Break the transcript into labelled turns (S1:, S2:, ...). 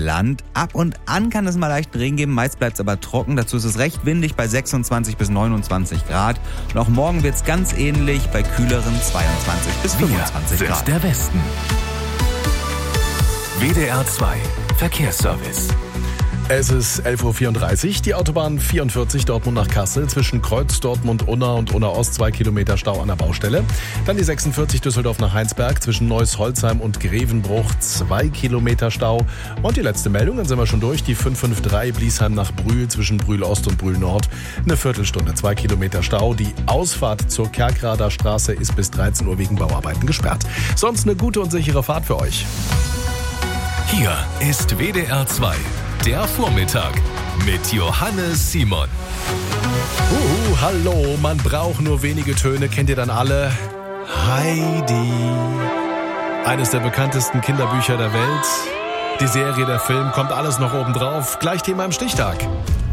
S1: Land. Ab und an kann es mal leichten Regen geben, meist bleibt es aber trocken. Dazu ist es recht windig bei 26 bis 29 Grad. Und auch morgen wird es ganz ähnlich bei kühleren 22 bis 25
S2: Wir
S1: Grad.
S2: sind der Westen. WDR 2 Verkehrsservice.
S3: Es ist 11.34 Uhr. Die Autobahn 44 Dortmund nach Kassel zwischen Kreuz, Dortmund, Unna und Unna Ost 2 Kilometer Stau an der Baustelle. Dann die 46 Düsseldorf nach Heinsberg zwischen Neuss-Holzheim und Grevenbruch 2 Kilometer Stau. Und die letzte Meldung, dann sind wir schon durch. Die 553 Bliesheim nach Brühl zwischen Brühl Ost und Brühl Nord. Eine Viertelstunde, 2 Kilometer Stau. Die Ausfahrt zur Kerkrader Straße ist bis 13 Uhr wegen Bauarbeiten gesperrt. Sonst eine gute und sichere Fahrt für euch.
S2: Hier ist WDR 2, der Vormittag mit Johannes Simon.
S3: Hallo, man braucht nur wenige Töne, kennt ihr dann alle? Heidi. Eines der bekanntesten Kinderbücher der Welt. Die Serie, der Film, kommt alles noch oben drauf. Gleich Thema im Stichtag.